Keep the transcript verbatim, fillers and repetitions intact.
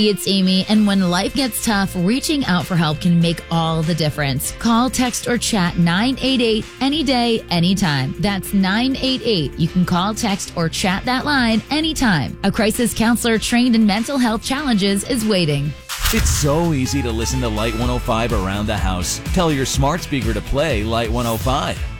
It's Amy, and when life gets tough, reaching out for help can make all the difference. Call, text, or chat nine eight eight any day, anytime. That's nine eight eight. You can call, text, or chat that line anytime. A crisis counselor trained in mental health challenges is waiting. It's so easy to listen to Light one oh five around the house. Tell your smart speaker to play Light one oh five.